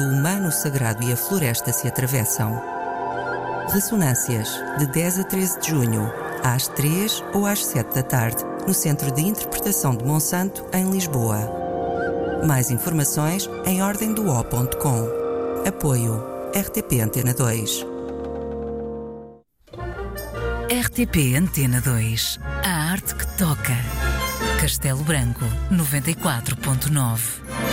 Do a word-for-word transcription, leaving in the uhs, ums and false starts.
O humano, o sagrado e a floresta se atravessam. Ressonâncias, de dez a treze de junho, às três ou às sete da tarde, no Centro de Interpretação de Monsanto, em Lisboa. Mais informações em ordem do o ponto com. Apoio R T P Antena dois. R T P Antena dois. A arte que toca. Castelo Branco, noventa e quatro ponto nove.